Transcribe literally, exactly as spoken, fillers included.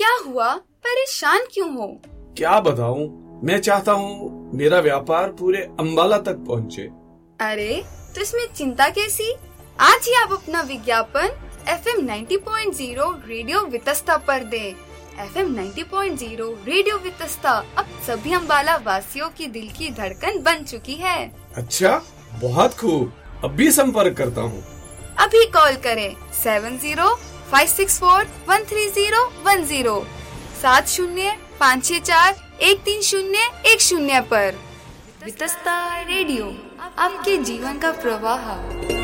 क्या हुआ, परेशान क्यों हो? क्या बताऊं, मैं चाहता हूँ मेरा व्यापार पूरे अंबाला तक पहुँचे। अरे तो इसमें चिंता कैसी? आज ही आप अपना विज्ञापन F M ninety point zero radio Vitasta पर दें। F M ninety point zero radio Vitasta अब सभी अंबाला वासियों की दिल की धड़कन बन चुकी है। अच्छा, बहुत खूब, अभी संपर्क करता हूँ। अभी कॉल करें seven zero five six four one three zero one zero सात शून्य पाँच छह चार एक तीन शून्य एक शून्य पर। वितस्ता रेडियो, आपके जीवन का प्रवाह।